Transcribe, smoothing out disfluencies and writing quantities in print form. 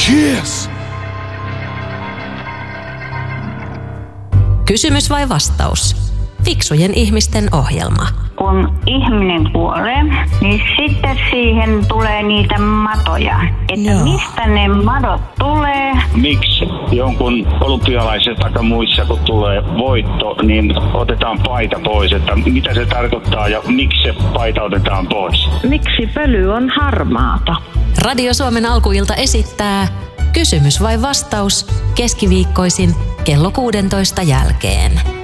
Cheers! Kysymys vai vastaus? Fiksujen ihmisten ohjelma. Kun ihminen kuolee, niin sitten siihen tulee niitä matoja. Että mistä ne madot tulee? Miksi jonkun olympialaiset tai muissa, kun tulee voitto, niin otetaan paita pois? Että mitä se tarkoittaa ja miksi se paita otetaan pois? Miksi pöly on harmaata? Radio Suomen alkuilta esittää Kysymys vai vastaus keskiviikkoisin kello 16 jälkeen.